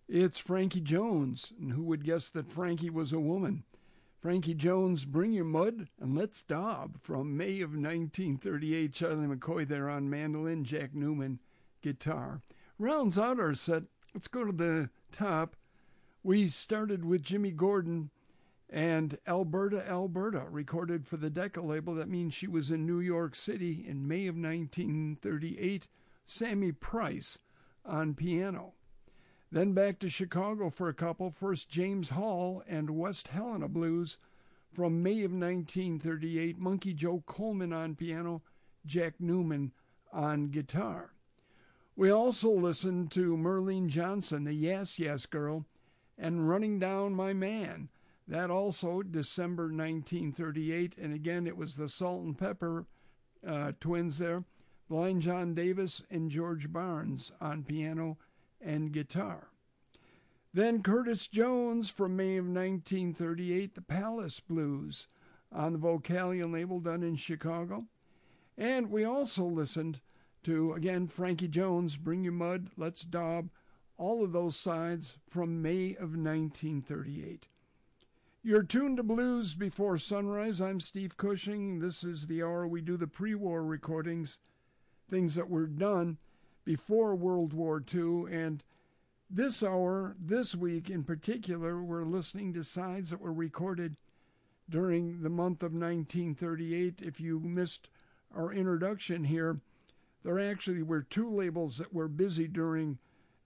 It's Frankie Jones, and who would guess that Frankie was a woman? Frankie Jones, Bring Your Mud and Let's Daub, from May of 1938. Charlie McCoy there on mandolin, Jack Newman guitar. Rounds out our set. Let's go to the top. We started with Jimmy Gordon and Alberta, Alberta, recorded for the Decca label. That means she was in New York City in May of 1938. Sammy Price on piano. Then back to Chicago for a couple. First, James Hall and West Helena Blues from May of 1938. Monkey Joe Coleman on piano, Jack Newman on guitar. We also listened to Merlene Johnson, the Yes Yes Girl, and Running Down My Man. That also December 1938. And again, it was the Salt and Pepper twins there. Blind John Davis and George Barnes on piano and guitar. Then Curtis Jones from May of 1938, the Palace Blues on the Vocalion label, done in Chicago. And we also listened to, again, Frankie Jones, Bring Your Mud, Let's Daub, all of those sides from May of 1938. You're tuned to Blues Before Sunrise. I'm Steve Cushing. This is the hour we do the pre-war recordings, things that were done before World War II. And this hour, this week in particular, we're listening to sides that were recorded during the month of 1938. If you missed our introduction here, there actually were two labels that were busy during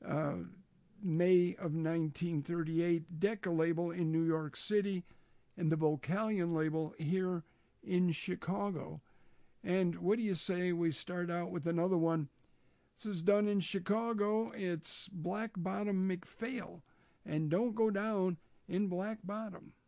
May of 1938. Decca label in New York City and the Vocalion label here in Chicago. And what do you say we start out with another one? This is done in Chicago. It's Black Bottom McPhail, and Don't Go Down in Black Bottom.